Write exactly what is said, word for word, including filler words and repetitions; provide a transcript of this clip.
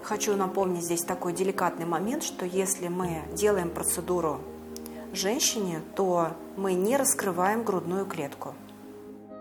Хочу напомнить здесь такой деликатный момент, что если мы делаем процедуру женщине, то мы не раскрываем грудную клетку.